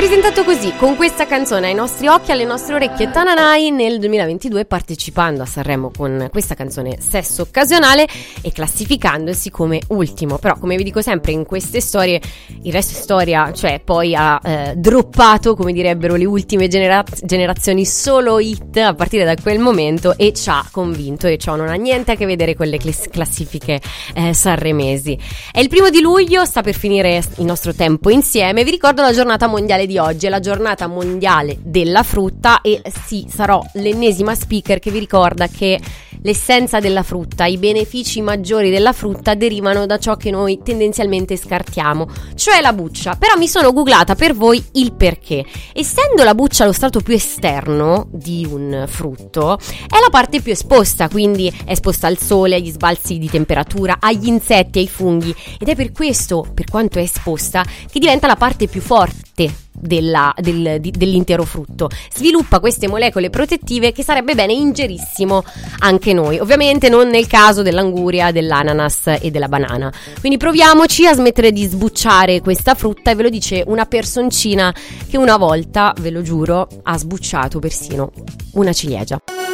presentato così, con questa canzone ai nostri occhi, alle nostre orecchie, Tananai nel 2022, partecipando a Sanremo con questa canzone Sesso Occasionale e classificandosi come ultimo. Però, come vi dico sempre in queste storie, il resto è storia, cioè poi ha droppato, come direbbero le ultime generazioni, solo hit a partire da quel momento e ci ha convinto, e ciò non ha niente a che vedere con le classifiche sanremesi. È il 1 luglio, sta per finire il nostro tempo insieme. Vi ricordo la giornata mondiale di oggi, è la giornata mondiale della frutta, e sì, sarò l'ennesima speaker che vi ricorda che l'essenza della frutta, i benefici maggiori della frutta derivano da ciò che noi tendenzialmente scartiamo, cioè la buccia. Però mi sono googlata per voi il perché. Essendo la buccia lo strato più esterno di un frutto, è la parte più esposta, quindi è esposta al sole, agli sbalzi di temperatura, agli insetti, ai funghi, ed è per questo, per quanto è esposta, che diventa la parte più forte dell'intero frutto. Sviluppa queste molecole protettive che sarebbe bene ingerissimo anche noi, ovviamente non nel caso dell'anguria, dell'ananas e della banana. Quindi proviamoci a smettere di sbucciare questa frutta, e ve lo dice una personcina che una volta, ve lo giuro, ha sbucciato persino una ciliegia.